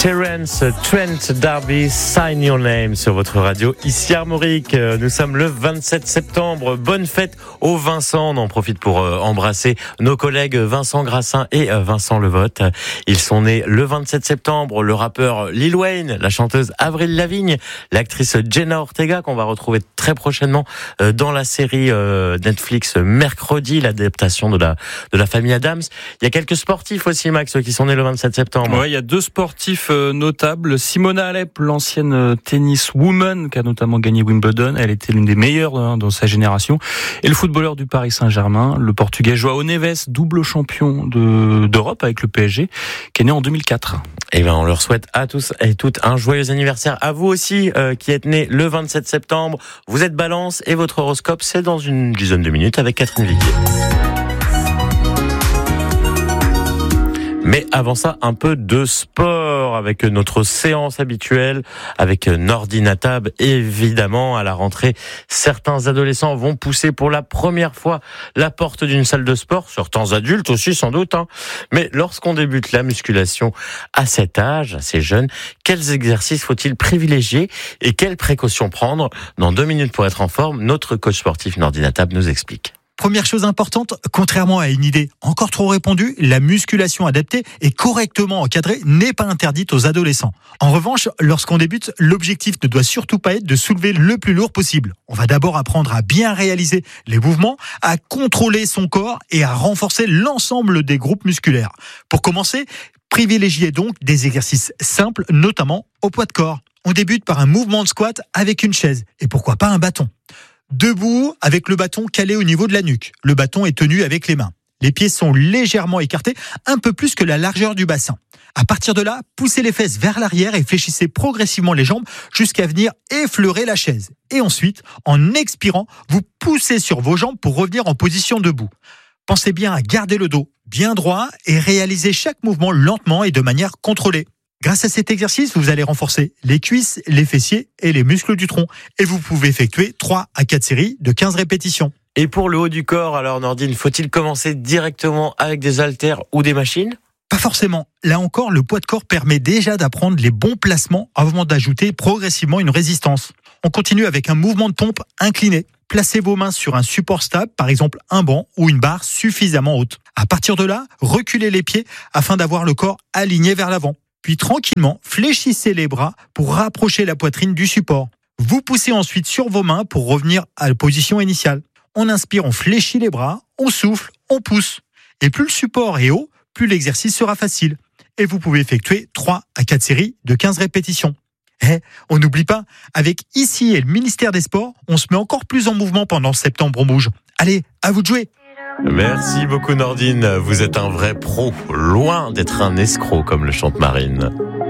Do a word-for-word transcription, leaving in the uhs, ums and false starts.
Terence Trent D'Arby, Sign Your Name sur votre radio. Ici Armorique, nous sommes le vingt-sept septembre. Bonne fête aux Vincent. On en profite pour embrasser nos collègues Vincent Grassin et Vincent Levotte. Ils sont nés le vingt-sept septembre. Le rappeur Lil Wayne, la chanteuse Avril Lavigne, l'actrice Jenna Ortega qu'on va retrouver très prochainement dans la série Netflix Mercredi, l'adaptation de la de la famille Adams. Il y a quelques sportifs aussi, Max, qui sont nés le vingt-sept septembre. Ouais, il y a deux sportifs notables. Simona Halep, l'ancienne tennis woman qui a notamment gagné Wimbledon. Elle était l'une des meilleures hein, dans sa génération. Et le footballeur du Paris Saint-Germain, le Portugais João Neves, double champion de, d'Europe avec le P S G, qui est né en deux mille quatre. Et ben, on leur souhaite à tous et toutes un joyeux anniversaire. À vous aussi, euh, qui êtes nés le vingt-sept septembre. Vous êtes Balance et votre horoscope, c'est dans une dizaine de minutes avec Catherine Viguier. Mais avant ça, un peu de sport avec notre séance habituelle, avec Nordine Atab. Évidemment, à la rentrée, certains adolescents vont pousser pour la première fois la porte d'une salle de sport, certains adultes aussi sans doute. Hein. Mais lorsqu'on débute la musculation à cet âge, assez jeune, quels exercices faut-il privilégier et quelles précautions prendre? Dans deux minutes pour être en forme, notre coach sportif Nordine Atab nous explique. Première chose importante, contrairement à une idée encore trop répandue, la musculation adaptée et correctement encadrée n'est pas interdite aux adolescents. En revanche, lorsqu'on débute, l'objectif ne doit surtout pas être de soulever le plus lourd possible. On va d'abord apprendre à bien réaliser les mouvements, à contrôler son corps et à renforcer l'ensemble des groupes musculaires. Pour commencer, privilégiez donc des exercices simples, notamment au poids de corps. On débute par un mouvement de squat avec une chaise et pourquoi pas un bâton. Debout, avec le bâton calé au niveau de la nuque. Le bâton est tenu avec les mains. Les pieds sont légèrement écartés, un peu plus que la largeur du bassin. À partir de là, poussez les fesses vers l'arrière et fléchissez progressivement les jambes jusqu'à venir effleurer la chaise. Et ensuite, en expirant, vous poussez sur vos jambes pour revenir en position debout. Pensez bien à garder le dos bien droit et réalisez chaque mouvement lentement et de manière contrôlée. Grâce à cet exercice, vous allez renforcer les cuisses, les fessiers et les muscles du tronc. Et vous pouvez effectuer trois à quatre séries de quinze répétitions. Et pour le haut du corps, alors Nordine, faut-il commencer directement avec des haltères ou des machines ? Pas forcément. Là encore, le poids de corps permet déjà d'apprendre les bons placements avant d'ajouter progressivement une résistance. On continue avec un mouvement de pompe incliné. Placez vos mains sur un support stable, par exemple un banc ou une barre suffisamment haute. À partir de là, reculez les pieds afin d'avoir le corps aligné vers l'avant. Puis tranquillement, fléchissez les bras pour rapprocher la poitrine du support. Vous poussez ensuite sur vos mains pour revenir à la position initiale. On inspire, on fléchit les bras, on souffle, on pousse. Et plus le support est haut, plus l'exercice sera facile. Et vous pouvez effectuer trois à quatre séries de quinze répétitions. Eh, on n'oublie pas, avec ici et le ministère des Sports, on se met encore plus en mouvement pendant Septembre Rouge. Allez, à vous de jouer. Merci beaucoup Nordine, vous êtes un vrai pro, loin d'être un escroc comme le chante Marine.